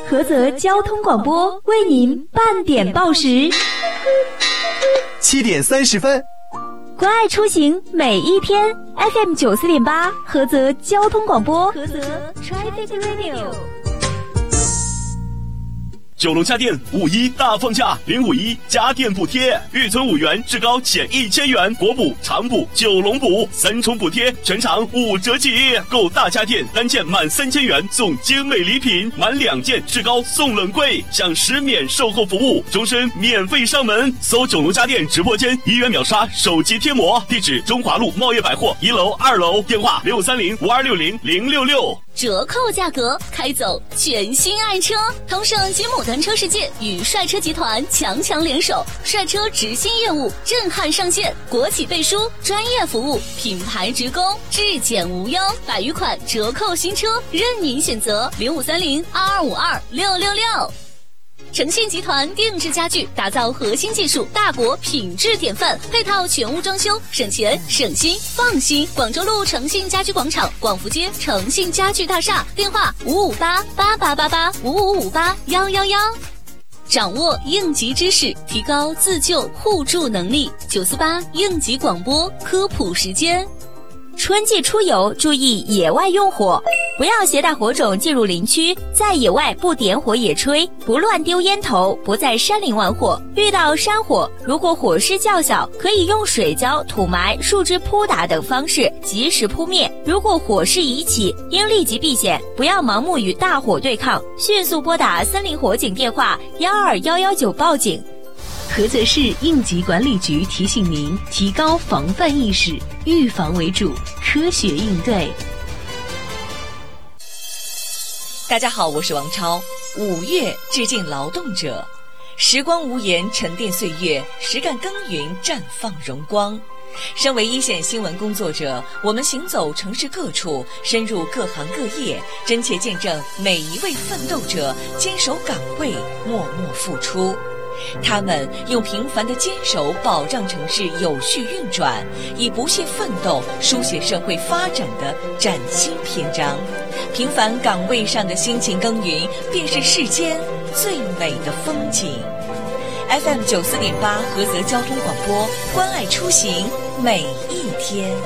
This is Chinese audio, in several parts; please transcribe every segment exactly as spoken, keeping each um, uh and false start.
菏泽交通广播为您半点报时。 七点三十分， 关爱出行每一天 ，F M 九四点八，菏泽交通广播，菏泽 Traffic Radio。 九龙家电五一大放价，零五一家电补贴，预存五元，至高减一千元，国补、长补、九龙补三重补贴，全场五折起。购大家电单件满三千元送精美礼品，满两件至高送冷柜，享十免售后服务，终身免费上门。搜九龙家电直播间，一元秒杀手机贴膜，地址中华路茂业百货一楼、二楼，电话六三零五二六零零六六。 折扣价格，开走全新爱车。同盛吉姆单车世界与帅车集团强强联手，帅车直新业务震撼上线，国企背书，专业服务，品牌直供，质检无忧，百余款折扣新车任您选择。零五三零二二五二六六六。诚信集团定制家具，打造核心技术大国品质典范，配套全屋装修，省钱省心放心。广州路诚信家居广场，广福街诚信家具大厦，电话五五八八八八八五五五八幺幺幺。掌握应急知识，提高自救互助能力。九四八应急广播科普时间。 春季出游注意野外用火，不要携带火种进入林区，在野外不点火野炊，不乱丢烟头，不在山林玩火。遇到山火，如果火势较小，可以用水浇、土埋、树枝扑打等方式及时扑灭。如果火势已起，应立即避险，不要盲目与大火对抗，迅速拨打森林火警电话幺二幺幺九报警。 菏泽市应急管理局提醒您，提高防范意识，预防为主，科学应对。 大家好，我是王超。五月致敬劳动者，时光无言沉淀岁月，实干耕耘绽放荣光。身为一线新闻工作者，我们行走城市各处，深入各行各业，真切见证每一位奋斗者坚守岗位，默默付出。他们用平凡的坚守保障城市有序运转，以不懈奋斗书写社会发展的崭新篇章。平凡岗位上的辛勤耕耘，便是世间最美的风景。F M 九四点八菏泽交通广播，关爱出行每一天。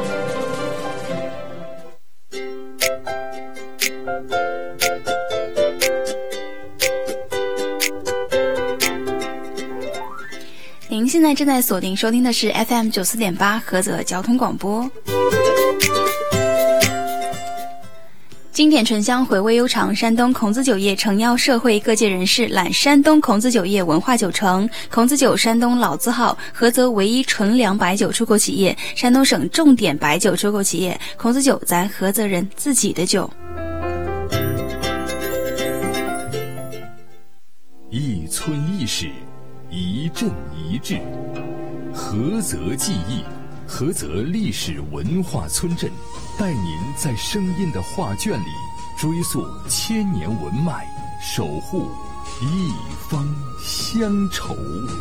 您现在正在锁定收听的是 F M 九四点八菏泽交通广播。经典醇香，回味悠长。山东孔子酒业诚邀社会各界人士揽山东孔子酒业文化酒城。孔子酒山东老字号，菏泽唯一纯粮白酒出口企业，山东省重点白酒出口企业。孔子酒，咱菏泽人自己的酒。 一村一史，一镇一志，菏泽记忆，菏泽历史文化村镇，带您在声音的画卷里追溯千年文脉，守护一方乡愁。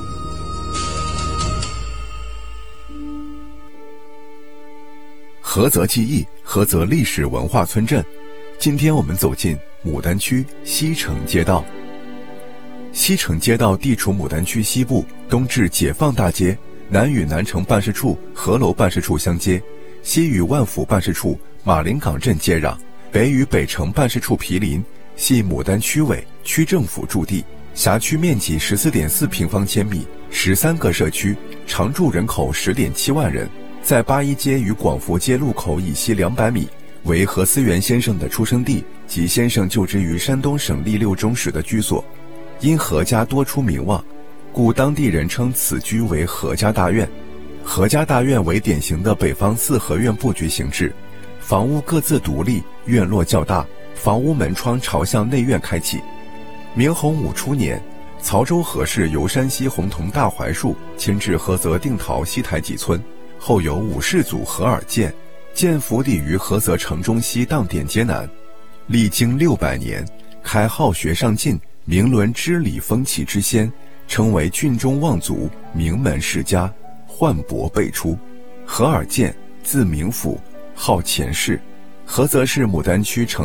菏泽记忆，菏泽历史文化村镇。今天我们走进牡丹区西城街道。西城街道地处牡丹区西部，东至解放大街，南与南城办事处、合楼办事处相接，西与万福办事处、马林港镇接壤，北与北城办事处毗邻，系牡丹区委、区政府驻地。辖区面积 十四点四平方千米，十三个社区，常住人口 十点七万人。在八一街与广福街路口以西两百米，为何思源先生的出生地及先生就职于山东省立六中时的居所。因何家多出名望，故当地人称此居为何家大院。何家大院为典型的北方四合院布局形制，房屋各自独立，院落较大，房屋门窗朝向内院开启。明洪武初年，曹州何氏由山西洪桐大槐树迁至菏泽定陶西台几村，后有武士祖何尔建，建府邸于菏泽城中西当点街南。历经六百年，开好学上进，名伦知礼风气之先，称为郡中望族，名门世家，焕博辈出。何尔建，字明甫，号钱氏，菏泽市牡丹区城